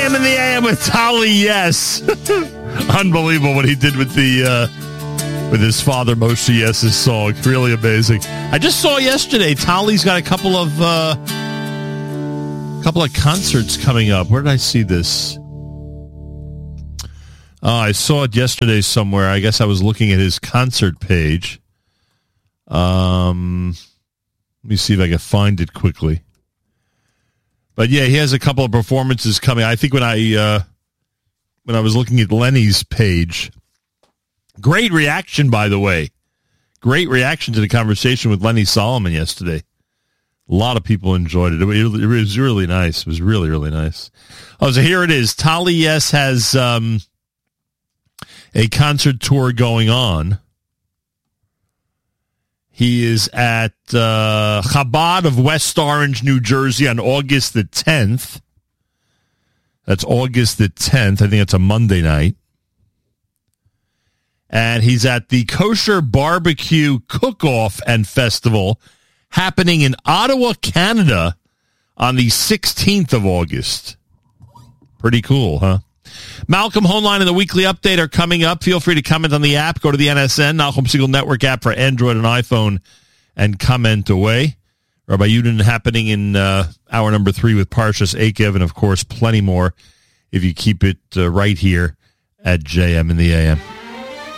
JM in the AM with Tali, yes. Unbelievable what he did with with his father, Moshe Yes's song. Really amazing. I just saw yesterday, Tali's got a couple of concerts coming up. Where did I see this? I saw it yesterday somewhere. I guess I was looking at his concert page. Let me see if I can find it quickly. But yeah, he has a couple of performances coming. I think when I was looking at Lenny's page, great reaction, by the way. Great reaction to the conversation with Lenny Solomon yesterday. A lot of people enjoyed it. It was really nice. It was really, really nice. Oh, so here it is. Tali Yes has a concert tour going on. He is at Chabad of West Orange, New Jersey on August the 10th. That's August the 10th. I think it's a Monday night. And he's at the Kosher Barbecue Cook-Off and Festival happening in Ottawa, Canada on the 16th of August. Pretty cool, huh? Malcolm Hoenlein and the Weekly Update are coming up. Feel free to comment on the app. Go to the NSN, Nachum Segal Network app for Android and iPhone, and comment away. Rabbi Yudin happening in hour number 3 with Parshas Akev, and, of course, plenty more if you keep it right here at JM in the AM.